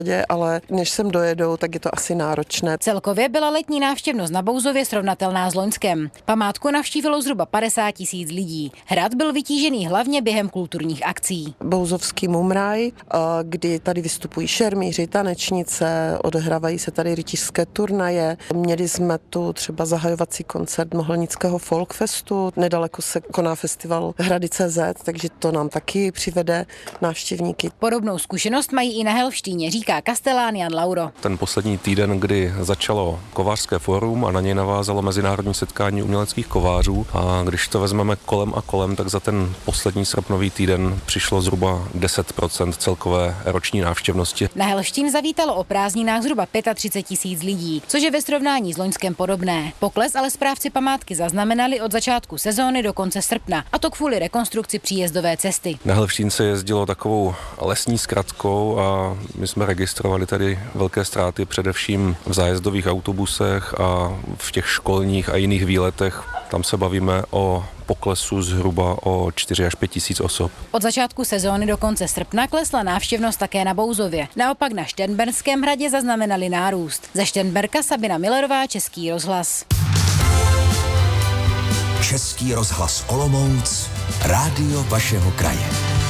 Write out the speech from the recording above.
ale než sem dojedou, tak je to asi náročné. Celkově byla letní návštěvnost na Bouzově srovnatelná s loňskem. Památku navštívilo zhruba 50 000 lidí. Hrad byl vytížený hlavně během kulturních akcí. Bouzovský mumraj, kdy tady vystupují šermíři, tanečnice, odehrávají se tady rytířské turnaje. Měli jsme tu třeba zahajovací koncert Mohelnického folkfestu, nedaleko se koná festival Hrady.cz, takže to nám taky přivede návštěvníky. Podobnou zkušenost mají i na Helštíně, říká kastelán Jan Lauro. Ten poslední týden, kdy začalo kovářské fórum a na něj navázalo mezinárodní setkání uměleckých kovářů, a když to vezmeme kolem a kolem, tak za ten poslední srpnový týden přišlo zhruba 10% celkové roční návštěvnosti. Na Helštín zavítalo o prázdninách zhruba 35 000 lidí, což je ve srovnání s loňskem podobné. Pokles ale správci památky zaznamenali od začátku sezóny do konce srpna, a to kvůli rekonstrukci příjezdové cesty. Na Helštín se jezdilo takovou lesní zkratkou a my jsme registrovali tady velké ztráty především v zájezdových autobusech a v těch školních a jiných výletech. Tam se bavíme o poklesu zhruba o 4 až 5 tisíc osob. Od začátku sezóny do konce srpna klesla návštěvnost také na Bouzově. Naopak na Šternberském hradě zaznamenali nárůst. Ze Šternberka Sabina Millerová, Český rozhlas. Český rozhlas Olomouc, rádio vašeho kraje.